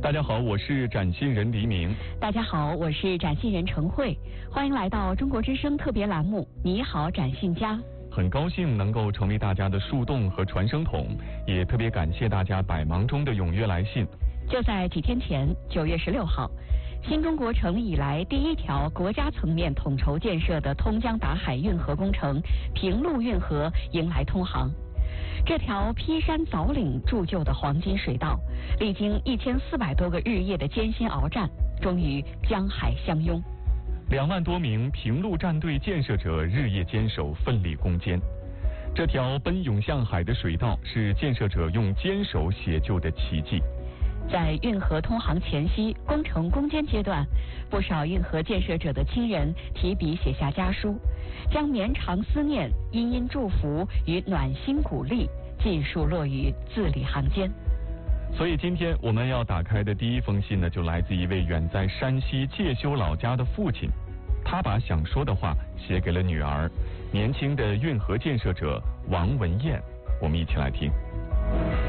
大家好，我是展信人黎明。 大家好，我是展信人程慧。欢迎来到中国之声特别栏目《你好，展信家》。 很高兴能够成为大家的树洞和传声筒，也特别感谢大家百忙中的踊跃来信。 就在几天前，9月16号，新中国成立以来第一条国家层面统筹建设的通江达海运河工程平陆运河迎来通航。这条劈山凿岭铸就的黄金水道，历经1400多个日夜的艰辛鏖战，终于江海相拥。 2万多名平陆战队建设者日夜坚守，奋力攻坚。这条奔涌向海的水道是建设者用坚守写就的奇迹。 在运河通航前夕，工程攻坚阶段，不少运河建设者的亲人提笔写下家书，将绵长思念、殷殷祝福与暖心鼓励尽数落于字里行间。 所以今天我们要打开的第一封信呢，就来自一位远在山西介休老家的父亲，他把想说的话写给了女儿，年轻的运河建设者王文艳。我们一起来听。